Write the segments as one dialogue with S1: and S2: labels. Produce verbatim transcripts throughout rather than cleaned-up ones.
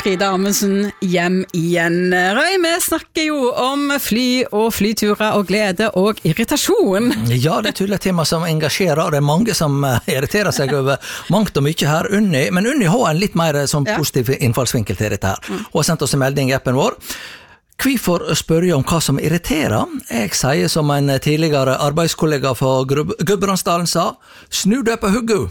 S1: Frida Amundsen hjem igjen. Røy, vi snakker jo om fly og flyturer og glede og irritasjon.
S2: Ja, det er tydelig et tema som engasjerer, og det er mange som irriterer seg over mangt og mye her. Unni, men Unni har en litt mer sånn positiv innfallsvinkel til dette her. Hun har sendt oss en melding i appen vår. Hvorfor spørre om hva som irriterer? Jeg sier som en tidligere arbeidskollega fra Gudbrandsdalen sa, snu deg på huggu.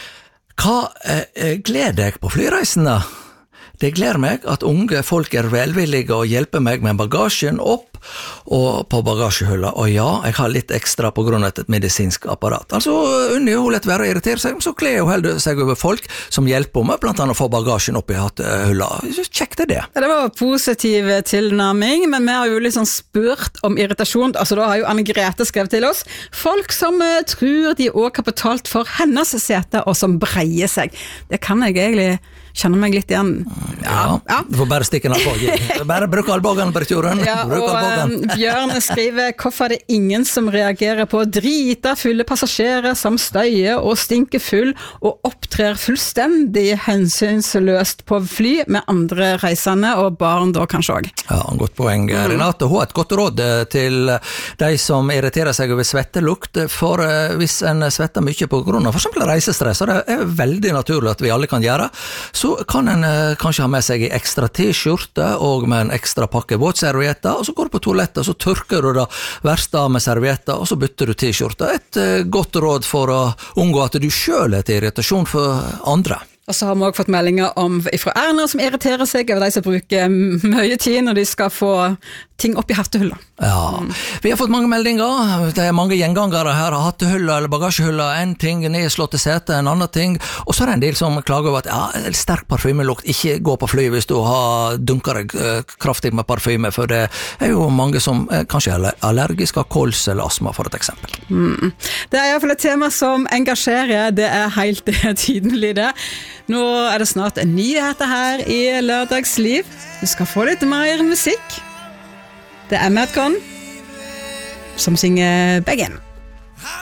S2: Hva eh, gleder jeg på flyreisene? Det gleder meg at unge folk er velvillige og hjelper meg med bagasjen opp og på bagasjehylla. Og ja, jeg har litt ekstra på grunn av et medisinsk apparat. Altså, Unni hun lett være å irritere seg, så kler hun heller seg over folk som hjelper meg, blant annet å få bagasjen opp i hattehylla. Kjekt er det.
S1: Ja, det var positiv tilnærming, men vi har jo liksom spurt om irritasjon. Altså, da har jo Anne-Grete skrevet til oss. Folk som uh, tror de også har betalt for hennes sete, og som breier seg. Det kan jeg egentlig kjenne meg litt igjen.
S2: Ja, ja. Du får bare stikke en albåge. Bare bruk albågen på turen.
S1: Ja, og um, Bjørn skriver, hvorfor er det ingen som reagerer på drita fulle passasjerer som støyer og stinker full og opptrer fullstendig hensynsløst på fly med andre reisende og barn da kanskje også.
S2: Ja, godt poeng. Mm. Renate, hun har et godt råd til de som irriterer seg over svettelukt, for uh, hvis en svetter mye på grunn av for eksempel reisestress, og det er veldig naturlig at vi alle kan gjøre, så kan en uh, kanskje ha med seg en ekstra t-skjorte og med en ekstra pakke våtservietter, og så går du på toalettet, og så tørker du det verste av med servietter, og så bytter du t-skjorte. Et uh, godt råd for å unngå at du selv er til irritasjon for andre.
S1: Og så har vi også fått meldinger om fra Erna som irriterer seg over de som bruker mye tid når de skal få ting opp i hattehylla.
S2: Ja, mm. Vi har fått mange meldinger. Det er mange gjengangere her. Hattehylla eller bagasjehylla, en ting, nedslåtte sete, en annen ting. Og så er det en del som klager over at ja, sterk parfymelukt, ikke gå på fly hvis du har dunker deg kraftig med parfyme, for det er jo mange som er kanskje er allergisk av kols eller astma, for et eksempel.
S1: Mm. Det er i hvert fall et tema som engasjerer, det er helt tydelig det. Nå er det snart en nyhet her i Lørdagsliv. Du skal få litt mer musikk. Det er Madcon som synger Begin.